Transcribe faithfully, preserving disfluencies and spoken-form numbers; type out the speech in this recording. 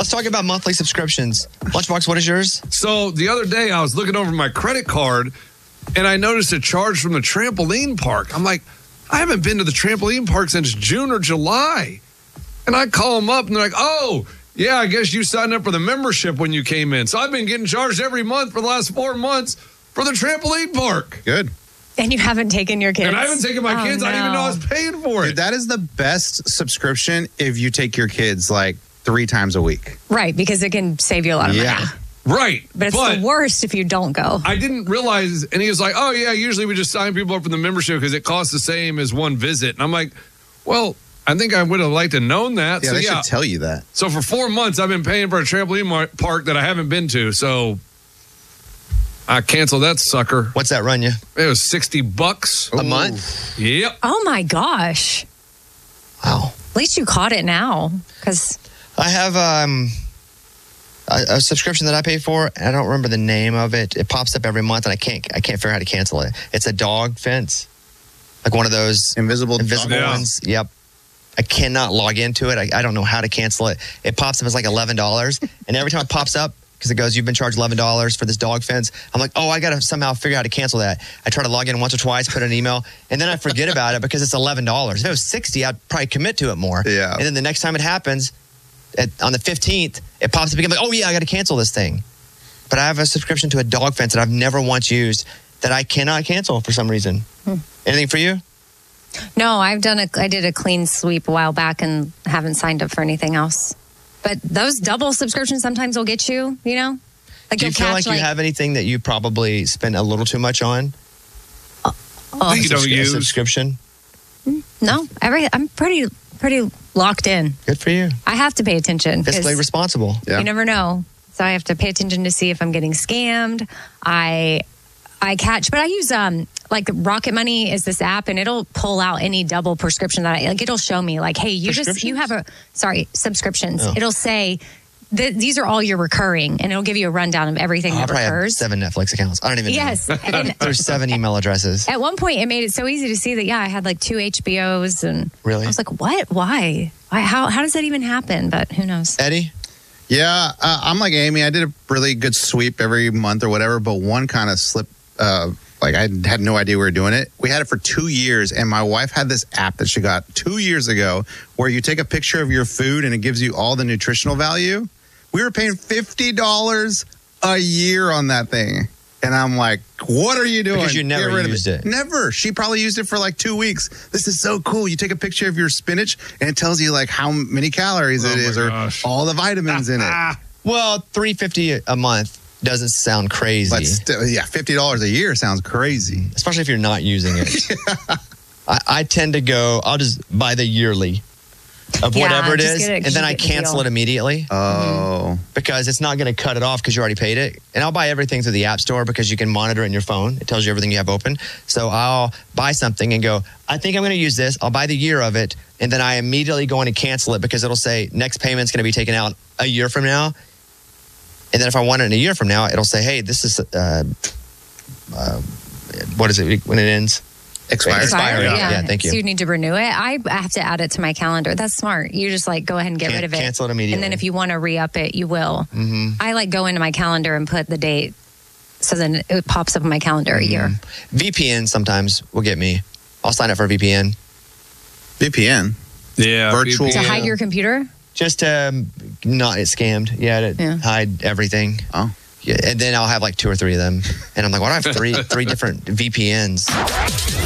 let's talk about monthly subscriptions. Lunchbox, what is yours? So the other day I was looking over my credit card and I noticed a charge from the trampoline park. I'm like, I haven't been to the trampoline park since June or July. And I call them up and they're like, oh, yeah, I guess you signed up for the membership when you came in. So I've been getting charged every month for the last four months for the trampoline park. Good. And you haven't taken your kids. And I haven't taken my oh, kids. No. I didn't even know I was paying for it. Dude, that is the best subscription if you take your kids like three times a week. Right, because it can save you a lot of Yeah. money. Right. But it's but the worst if you don't go. I didn't realize, and he was like, oh, yeah, usually we just sign people up for the membership because it costs the same as one visit. And I'm like, well, I think I would have liked to known that. Yeah, so, they yeah. should tell you that. So for four months, I've been paying for a trampoline mar- park that I haven't been to. So I canceled that sucker. What's that run you? It was sixty bucks a month. Yep. Oh my gosh. Wow. At least you caught it now. Because I have um, a, a subscription that I pay for. And I don't remember the name of it. It pops up every month, and I can't. I can't figure out how to cancel it. It's a dog fence, like one of those Invisible, invisible Yeah. ones. Yep. I cannot log into it. I, I don't know how to cancel it. It pops up as like eleven dollars, and every time it pops up, because it goes, you've been charged eleven dollars for this dog fence. I'm like, oh, I got to somehow figure out how to cancel that. I try to log in once or twice, put an email, and then I forget about it because it's eleven dollars. If it was sixty dollars, I'd probably commit to it more. Yeah. And then the next time it happens, at, on the fifteenth, it pops up again. I'm like, oh, yeah, I got to cancel this thing. But I have a subscription to a dog fence that I've never once used that I cannot cancel for some reason. Hmm. Anything for you? no, I've done a, I did a clean sweep a while back and haven't signed up for anything else. But those double subscriptions sometimes will get you, you know? Like Do you you'll feel catch like, you have anything that you probably spend a little too much on? oh, That you don't Subs- a use. subscription? no, every, I'm pretty, pretty locked in. Good for you. I have to pay attention. 'cause Fiscally responsible. Yeah. You never know. So I have to pay attention to see if I'm getting scammed. I I catch, but I use um like Rocket Money is this app, and it'll pull out any double prescription that I like. It'll show me like, hey, you just you have a sorry subscriptions. Oh. It'll say th- these are all your recurring, and it'll give you a rundown of everything Oh, I that probably have recurs. seven Netflix accounts. I don't even Yes, know. and There's seven email addresses. at one point it made it so easy to see that yeah, I had like two H B Os, and Really? I was like, what? Why? Why? How? How does that even happen? But who knows? Eddie? Yeah, uh, I'm like Amy. I did a really good sweep every month or whatever, but one kind of slipped. Uh, like I had no idea we were doing it. We had it for two years, and my wife had this app that she got two years ago where you take a picture of your food and it gives you all the nutritional value. We were paying fifty dollars a year on that thing. And I'm like, what are you doing? Because you never Get rid of used it. Never. She probably used it for like two weeks. This is so cool. You take a picture of your spinach and it tells you like how many calories Oh it my is or gosh. all the vitamins in it. Well, three hundred fifty dollars a month doesn't sound crazy. But still, yeah, fifty dollars a year sounds crazy. Especially if you're not using it. I, I tend to go, I'll just buy the yearly of Yeah, whatever it just is, get it 'cause and then you I get the cancel deal. it immediately Oh. because it's not going to cut it off because you already paid it. And I'll buy everything through the App Store because you can monitor it in your phone. It tells you everything you have open. So I'll buy something and go, I think I'm going to use this. I'll buy the year of it, and then I immediately go in and cancel it because it'll say next payment's going to be taken out a year from now. And then if I want it in a year from now, it'll say, hey, this is, uh, uh, what is it when it ends? Expired. Expired. Yeah. Yeah, thank you. So you need to renew it. I have to add it to my calendar. That's smart. You just like go ahead and get Can- rid of it. cancel it immediately. And then if you want to re-up it, you will. Mm-hmm. I like go into my calendar and put the date. So then it pops up on my calendar a year. V P N sometimes will get me. I'll sign up for a V P N V P N. Yeah. Virtual- To V P N. hide your computer? just to um, not get scammed. Yeah, to Yeah. hide everything. Oh. Yeah, and then I'll have like two or three of them, and I'm like, why do I have three three different V P Ns?